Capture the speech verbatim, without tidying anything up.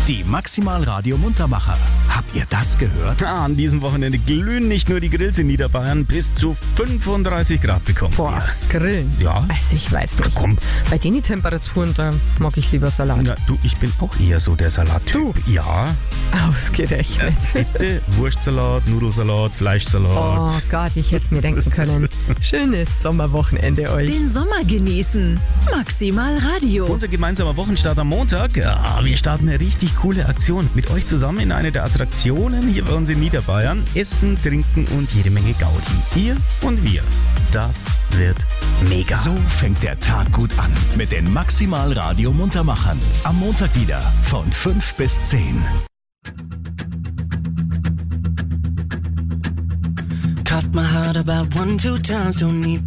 Die Maximal Radio Muntermacher. Habt ihr das gehört? Ah, an diesem Wochenende glühen nicht nur die Grills in Niederbayern, bis zu fünfunddreißig Grad bekommen. Boah, Grillen? Ja. Also ich weiß nicht. Ach, komm. Bei den Temperaturen, da mag ich lieber Salat. Na, du, ich bin auch eher so der Salattyp. Du? Ja. Ausgerechnet. Bitte Wurstsalat, Nudelsalat, Fleischsalat. Oh Gott, ich hätte es mir denken können. Schönes Sommerwochenende euch. Den Sommer genießen. Maximal Radio. Unser gemeinsamer Wochenstart am Montag. Ja, wir starten eine richtig coole Aktion. Mit euch zusammen in eine der Attraktionen hier bei uns in Niederbayern. Essen, trinken und jede Menge Gaudi. Ihr und wir. Das wird mega. So fängt der Tag gut an mit den Maximal Radio Muntermachern. Am Montag wieder von fünf bis zehn. Cut my heart about one, two times, don't need